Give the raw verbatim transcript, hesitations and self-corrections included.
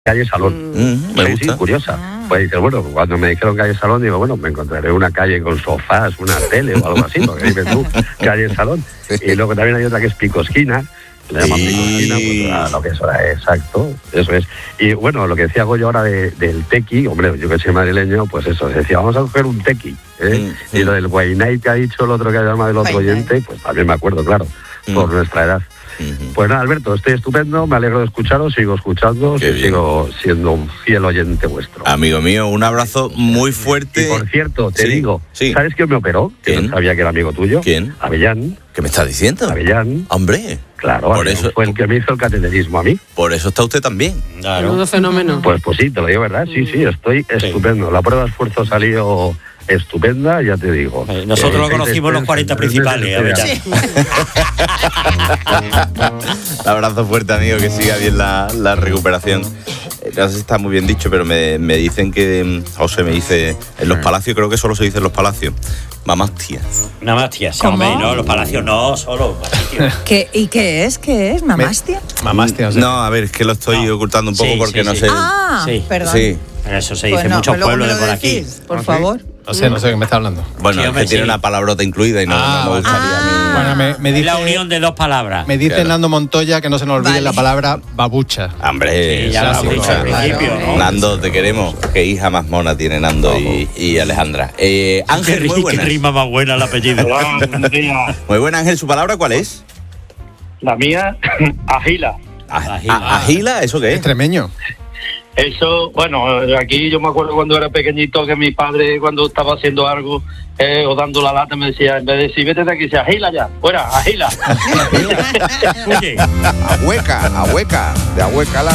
calle Salón. Mm, me sí, gusta. Sí, curiosa. Ah. Pues dices, bueno, cuando me dijeron calle Salón, digo, bueno, me encontraré una calle con sofás, una tele o algo así, porque dices tú, calle Salón. Y luego también hay otra que es Picosquina, que le llaman Sí. Picosquina, pues a lo que eso era, exacto, eso es. Y bueno, lo que decía Goyo ahora de, del tequi, hombre, yo que soy madrileño, pues eso, decía, vamos a coger un tequi, ¿eh? Mm, Y lo del Guaynay que ha dicho el otro que ha llamado el otro Guaynay. oyente, pues también me acuerdo, claro, Mm. por nuestra edad. Ujú. Pues nada, Alberto, estoy estupendo, me alegro de escucharos, sigo escuchando, Qué y bien. sigo siendo un fiel oyente vuestro. Amigo mío, un abrazo muy fuerte. Y por cierto, te Sí, digo, sí. ¿sabes quién me operó? Que ¿Quién? no sabía que era amigo tuyo. ¿Quién? Avellán, ¿Qué me estás diciendo? Avellán, Hombre, claro, por Avellán eso, fue el que me hizo el cateterismo a mí. por eso está usted también. Menudo fenómeno. Pues pues sí, te lo digo, ¿verdad? Sí, sí, estoy estupendo. La prueba de esfuerzo salió estupenda, ya te digo. Eh, nosotros Eh, lo seis conocimos los meses, cuarenta tres principales, meses, a ver, ya. Un abrazo fuerte, amigo, que siga bien la, la recuperación. Eh, No sé si está muy bien dicho, pero me, me dicen que, mm, José me dice, en los palacios, creo que solo se dice en los palacios, mamastia. Namastia, sí, ¿Cómo? hombre, no, los palacios no, solo. ¿Qué, ¿Y qué es? ¿Qué es? ¿Mamastia? Mamastia, o sea. No, a ver, es que lo estoy No. ocultando un poco Sí, porque sí, no sí. sé. Ah, Sí. perdón. Sí, Eso se Pues dice en no, muchos pues luego pueblos me de lo por aquí. decís, por favor. No sé, no sé de qué me está hablando. bueno, Sí, es hombre, que tiene sí. una palabrota incluida y no, Ah, no me gustaría ah. a mí. Bueno, me, me Es dice, la unión de dos palabras. me dice Claro. Nando Montoya que no se nos olvide Vale. la palabra babucha. Hombre, Sí, ya lo has Nando, dicho al claro. principio, ¿no? Nando, te queremos. Qué hija más mona tiene Nando y, y Alejandra. Eh, Qué Ángel, muy ri- qué buenas. rima más buena el apellido. Hola, buenos días. Muy buena, Ángel. ¿Su palabra cuál es? La mía, agila. A- Agila. a- ¿Agila? ¿Eso qué es? Extremeño. Eso, bueno, aquí yo me acuerdo cuando era pequeñito que mi padre cuando estaba haciendo algo eh, o dando la lata me decía, en vez de decir vete de aquí, decía agila ya, fuera, agila. Oye. Ahueca, ahueca, de ahueca la